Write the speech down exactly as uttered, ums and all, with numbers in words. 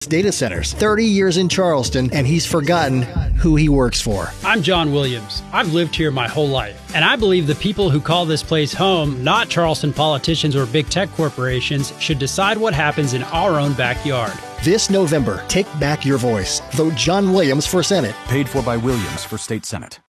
data centers, thirty years in Charleston, and he's forgotten who he works for. I'm John Williams. I've lived here my whole life, and I believe the people who call this place home, not Charleston politicians or big tech corporations, should decide what happens in our own backyard. This November, take back your voice. Vote John Williams for Senate. Paid for by Williams for State Senate.